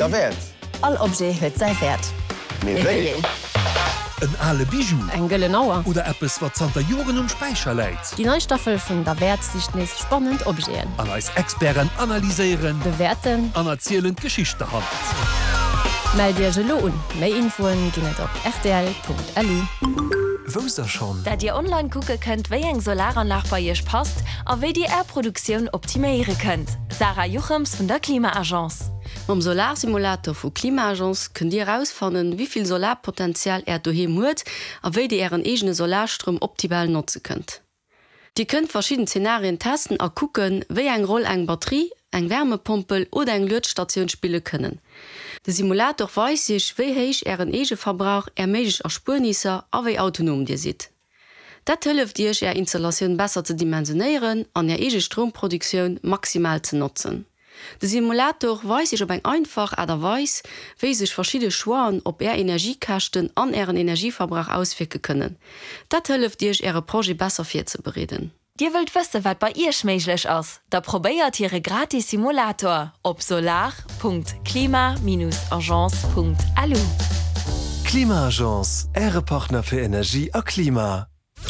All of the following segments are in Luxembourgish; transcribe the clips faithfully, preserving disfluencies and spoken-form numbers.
der Wert. All Obje huet sei Wert. Ein alle Bijou. Eng Gëllenauer. Oder etwas, was Santa Joren um Speicher leiht. Die neue Staffel vun der Wertsicht ist spannend Objeen. Und als Experten analysieren, Bewerten und erzählen Geschichte hand. Meld Dir gelo un. Mehr Infoen ginnet op r t l punkt l u. Wo ist das schon? Da Dir online gucken könnt, wie eng Solaranlage bei euch passt, und wie die Airproduktion optimieren könnt. Sarah Juchems von der Klimaagenz. Am Solarsimulator vu Klimaagenz könnt ihr herausfinden, wie viel Solarpotenzial er daheim hat und wie die ihren eigenen Solarstrom optimal nutzen könnt. Die könnt verschiedene Szenarien testen und gucken, wie eine Rolle eine Batterie, eine Wärmepumpe oder eine Lüftstation spielen können. Der Simulator weiß sich, wie hoch ihren eigenen Verbrauch ermöglicht als Spurnisser und wie autonom ihr seid. Das hilft dir, ihre Installation besser zu dimensionieren und ihre eigene Stromproduktion maximal zu nutzen. Der Simulator weiß sich ob ein einfach oder weiß, wie sich verschiedene Schwaen ob er Energiekosten an ihren Energieverbrauch auswirken können. Das hilft dir, ihre Projekt besser vorzubereiten. Dir wollt wissen, was bei ihr möglich ist? Da probiert ihre gratis Simulator auf solar punkt klima agence punkt l u. Klimaagenz, Ihre Partner für Energie und Klima.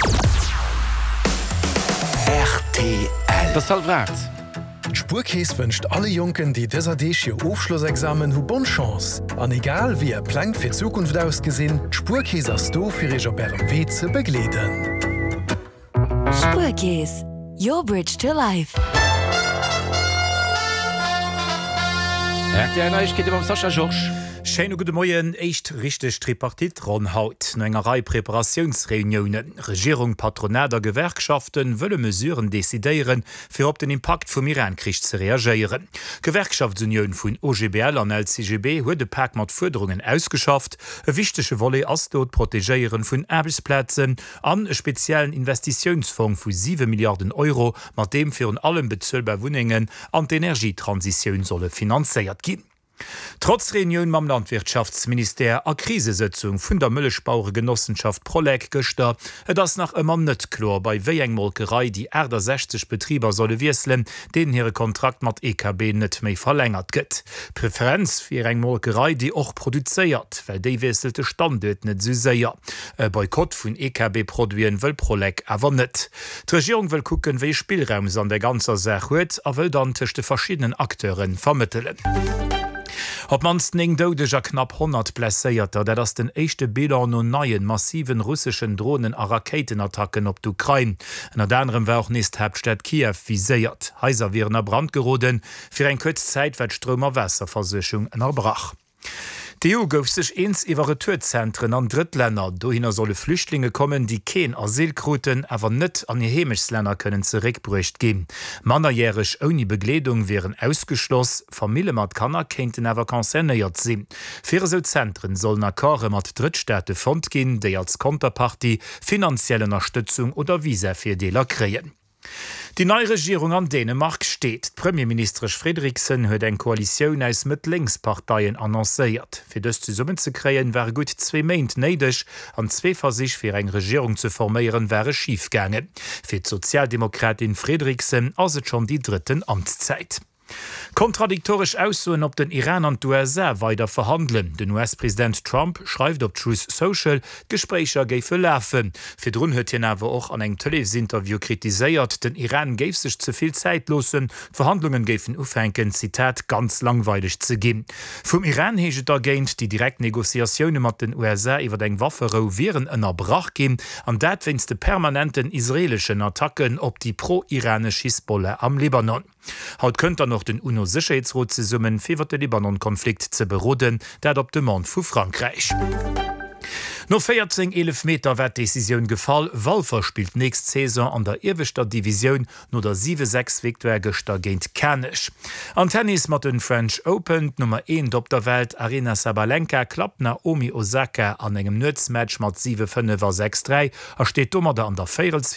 R T L. Das soll wert. Spurkees wünscht alle Jungen, die dieser Desche Aufschlussexamen hu bonne Chance. An egal wie er Plan für Zukunft ausgesehen, Spurkees hast du für ihre Bärem Weg zu begleiten. Spurkees, your bridge to life. Er der Neich geht um Sascha Josch. Schein gute Moien echt richtig Tripartit ran haut. Engerei Präparationsreunionen, Regierung, Patronäder, Gewerkschaften wëlle mesureuren desideieren fir op den Impact vum Irankrieg ze reagieren. Gewerkschaftsunion vun O G B L an L C G B huet de Pack mat Forderungen ausgeschafft, e wichtesche Wolle ass dort protegéieren vun Erbesplätzen an e speziellen Investitionsfonds vu sieben Milliarden Euro, mat dem fir an allem bezëllbar Wuningen an d'Energietransiioun solle finanzéiert ginn. Trotz Reunion mam Landwirtschaftsminister a Krisesitzung vun der Mëllechbauer Genossenschaft Prolek gëchter, et ass nach ëmmer net klor bei wéi eng Molkerei die Äder sechzig Betrieber solle wieselen, denen here Kontrakt mat E K B net méi verlängert gëtt. Präferenz fir eng Molkerei, die och produzéiert, well déi wieselte Standet net so séier. E Boykott vun E K B-Produien wëll Prolek awer net. D'Regierung will kucken, wéi Spielraums an der ganzer Sach huet, a wëll dann techte verschiedenen Akteuren vermittelen. Op manst eng doudeger knapp hundert blesséierter, dat ass den échte Bilder no neien massiven russsischen Drohnen a Raketenattacken op d'Ukraine. En a anderem war auch nest Hauptstadt Kiew viséiert. Heiser wieren a Brand geroden, fir en këtz Zeit wat Strömer Wässerversichung ënnerbrach. Die E U gouf sech eens iwwer Retourzentren an Drittländer, dohinner solle Flüchtlinge kommen, die keen Asylkruten awer net an die Hemischsländer können zurückbrucht gehen. Mannerjährech oni Bekleedung wären ausgeschloss, Familie mat Kanner kenten awer konzerneiert sinn. Für so Zentren sollen Akkorde mat Drittstädte fond gin, déi als Konterpartie finanzielle Unterstützung oder Visa fir Deler kreen. Die neue Regierung an Dänemark steht. Premierminister Frederiksen huet eng Koalition aus mit Linksparteien annoncéiert. Für das zusammen zu kreen wäre gut zwei Meint neidisch, an zwei Versich für eng Regierung zu formieren wäre schiefgange. Für die Sozialdemokratin Frederiksen as het schon die dritten Amtszeit. Kontradiktorisch aussuchen, ob den Iran und die U S A weiter verhandeln. Den U S-Präsident Trump schreibt auf Truth Social, Gespräche geife laufen. Für drun hat er aber auch an einem Televisinterview kritisiert, den Iran gäbe sich zu viel Zeit losen, Verhandlungen gäfen aufhängen, Zitat, ganz langweilig zu gehen. Vom Iran heget ergähnt, die Direktnegoziationen mit den U S A über den Waffenruhe wären einer Brach gehen, und das wenn's die permanenten israelischen Attacken auf die pro-iranische Hisbollah am Libanon. Haut könnt er noch den UNO-Sicherheitsrat zu summen, für den Libanon-Konflikt zu beroden, der op dem Mann vu Frankreich. No vierzehn elf Meter wird Decision gefall, Walfer spielt nächst Saison an der Irwester Division no der sieben sechs Victorgester géint Kännech. An Tennis mat den French Open Nummer eins op der Welt Arina Sabalenka klappt Naomi Osaka an engem Nutzmatch mat sieben fünf sechs drei, er steht dummer an der